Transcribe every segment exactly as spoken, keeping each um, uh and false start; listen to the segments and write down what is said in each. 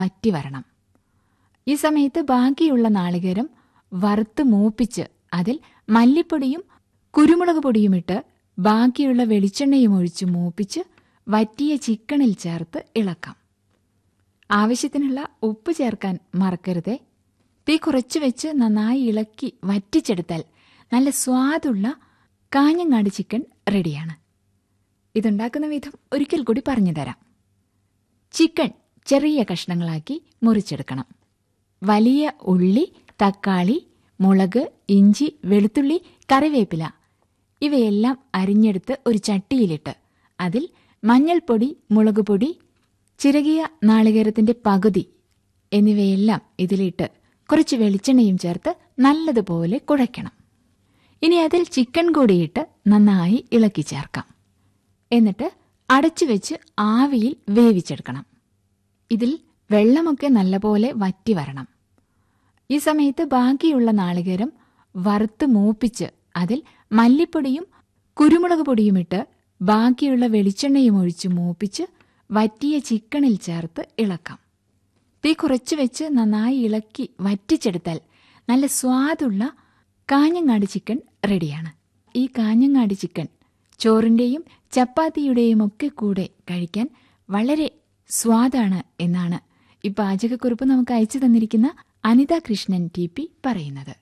വറ്റി വരണം. ഈ സമയത്ത് ബാക്കിയുള്ള നാളികേരം വറുത്ത് മൂപ്പിച്ച് അതിൽ മല്ലിപ്പൊടിയും കുരുമുളക് പൊടിയുമിട്ട് ബാക്കിയുള്ള വെളിച്ചെണ്ണയും ഒഴിച്ച് മൂപ്പിച്ച് വറ്റിയ ചിക്കനിൽ ചേർത്ത് ഇളക്കാം. ആവശ്യത്തിനുള്ള ഉപ്പ് ചേർക്കാൻ മറക്കരുതേ. തീ കുറച്ച് വെച്ച് നന്നായി ഇളക്കി വറ്റിച്ചെടുത്താൽ നല്ല സ്വാദുള്ള കാഞ്ഞങ്ങാട് ചിക്കൻ റെഡിയാണ്. ഇതുണ്ടാക്കുന്ന വിധം ഒരിക്കൽ കൂടി പറഞ്ഞു തരാം. ചിക്കൻ ചെറിയ കഷ്ണങ്ങളാക്കി മുറിച്ചെടുക്കണം. വലിയ ഉള്ളി, തക്കാളി, മുളക്, ഇഞ്ചി, വെളുത്തുള്ളി, കറിവേപ്പില ഇവയെല്ലാം അരിഞ്ഞെടുത്ത് ഒരു ചട്ടിയിലിട്ട് അതിൽ മഞ്ഞൾപ്പൊടി, മുളകുപൊടി, ചിരകിയ നാളികേരത്തിന്റെ പകുതി എന്നിവയെല്ലാം ഇതിലിട്ട് കുറച്ച് വെളിച്ചെണ്ണയും ചേർത്ത് നല്ലതുപോലെ കുഴയ്ക്കണം. ഇനി അതിൽ ചിക്കൻ കൂടിയിട്ട് നന്നായി ഇളക്കി ചേർക്കാം. എന്നിട്ട് അടച്ചു വെച്ച് ആവിയിൽ വേവിച്ചെടുക്കണം. ഇതിൽ വെള്ളമൊക്കെ നല്ലപോലെ വറ്റി വരണം. ഈ സമയത്ത് ബാക്കിയുള്ള നാളികേരം വറുത്ത് മൂപ്പിച്ച് അതിൽ മല്ലിപ്പൊടിയും കുരുമുളക് പൊടിയുമിട്ട് ബാക്കിയുള്ള വെളിച്ചെണ്ണയും ഒഴിച്ച് മൂപ്പിച്ച് വറ്റിയ ചിക്കനിൽ ചേർത്ത് ഇളക്കാം. തീ കുറച്ച് വെച്ച് നന്നായി ഇളക്കി വറ്റിച്ചെടുത്താൽ നല്ല സ്വാദുള്ള കാഞ്ഞങ്ങാട് ചിക്കൻ റെഡിയാണ്. ഈ കാഞ്ഞങ്ങാട് ചിക്കൻ ചോറിന്റെയും ചപ്പാത്തിയുടെയും ഒക്കെ കൂടെ കഴിക്കാൻ വളരെ സ്വാദാണ് എന്നാണ് ഈ പാചകക്കുറിപ്പ് നമുക്ക് അയച്ചു തന്നിരിക്കുന്ന അനിത കൃഷ്ണൻ ടി പി പറയുന്നത്.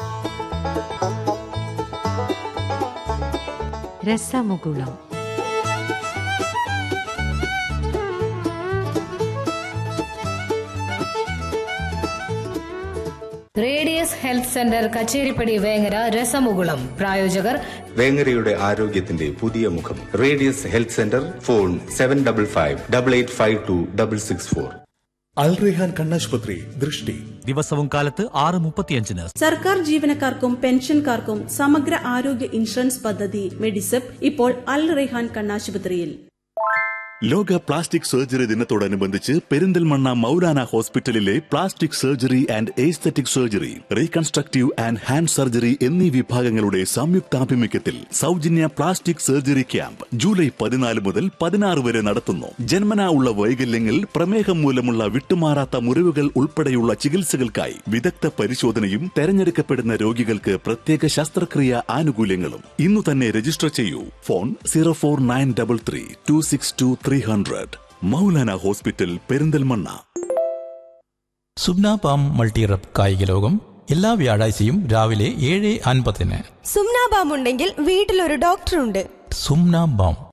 രസമുകുളം. Radius health centre Kacheripadi Vengara. രസമുകുളം പ്രായോജകർ വേങ്ങരയുടെ ആരോഗ്യത്തിന്റെ പുതിയ മുഖം radius health centre. Phone seven double five double eight five to double six four. അൽ റെയ്ഹാൻ കണ്ണാശുപത്രി ദൃഷ്ടി ദിവസവും കാലത്ത് ആറ് മുപ്പത്തിയഞ്ചിന്. സർക്കാർ ജീവനക്കാർക്കും പെൻഷൻകാർക്കും സമഗ്ര ആരോഗ്യ ഇൻഷുറൻസ് പദ്ധതി മെഡിസെപ് ഇപ്പോൾ അൽ റെയ്ഹാൻ കണ്ണാശുപത്രിയിൽ. ലോക പ്ലാസ്റ്റിക് സർജറി ദിനത്തോടനുബന്ധിച്ച് പെരിന്തൽമണ്ണ മൗലാന ഹോസ്പിറ്റലിലെ plastic surgery and aesthetic surgery, reconstructive and hand surgery എന്നീ വിഭാഗങ്ങളുടെ സംയുക്താഭിമുഖ്യത്തിൽ സൗജന്യ പ്ലാസ്റ്റിക് സർജറി ക്യാമ്പ് ജൂലൈ പതിനാല് മുതൽ പതിനാറ് വരെ നടത്തുന്നു. ജന്മനാ ഉള്ള വൈകല്യങ്ങൾ, പ്രമേഹം മൂലമുള്ള വിട്ടുമാറാത്ത മുറിവുകൾ ഉൾപ്പെടെയുള്ള ചികിത്സകൾക്കായി വിദഗ്ധ പരിശോധനയും തെരഞ്ഞെടുക്കപ്പെടുന്ന രോഗികൾക്ക് പ്രത്യേക ശസ്ത്രക്രിയ ആനുകൂല്യങ്ങളും. ഇന്നു തന്നെ രജിസ്റ്റർ ചെയ്യൂ. Phone zero four nine double three to six to three hundred. Maulana hospital Perinthalmanna. സുബ്ന palm മൾട്ടിറപ്പ് കായിക ലോകം എല്ലാ വ്യാഴാഴ്ചയും രാവിലെ ഏഴ് അൻപതിന്. സുംന ബാം ഉണ്ടെങ്കിൽ വീട്ടിലൊരു ഡോക്ടറുണ്ട്. സുംന ബാം